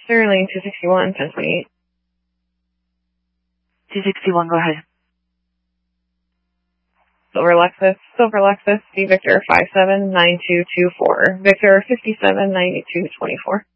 Sterling 261, 1028. 261, go ahead. Silver Lexus, D Victor 579224. Victor 579224.